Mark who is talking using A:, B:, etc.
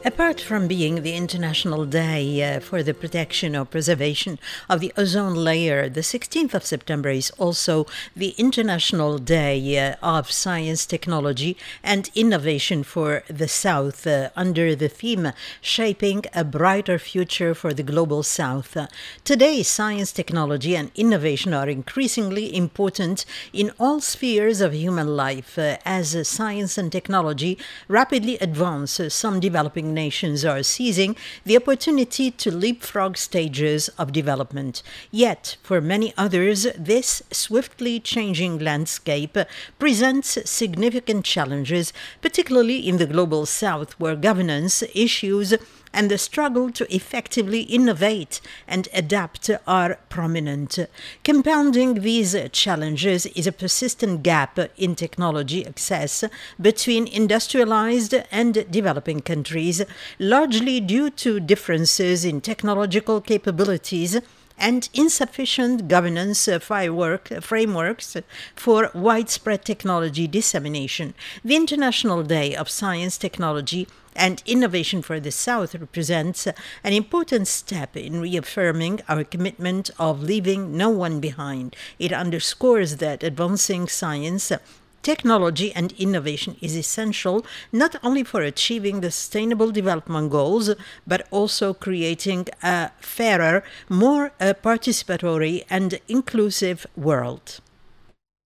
A: Apart from being the International Day for the protection or preservation of the ozone layer, the 16th of September is also the International Day of Science, Technology and Innovation for the South, under the theme Shaping a Brighter Future for the Global South. Today, science, technology and innovation are increasingly important in all spheres of human life. As science and technology rapidly advance, some developing nations are seizing the opportunity to leapfrog stages of development. Yet, for many others, this swiftly changing landscape presents significant challenges, particularly in the Global South, where governance issues and the struggle to effectively innovate and adapt are prominent. Compounding these challenges is a persistent gap in technology access between industrialized and developing countries, largely due to differences in technological capabilities and insufficient governance frameworks for widespread technology dissemination. The International Day of Science, Technology and Innovation for the South represents an important step in reaffirming our commitment of leaving no one behind. It underscores that advancing science, technology and innovation is essential not only for achieving the Sustainable Development Goals, but also creating a fairer, more participatory and inclusive world.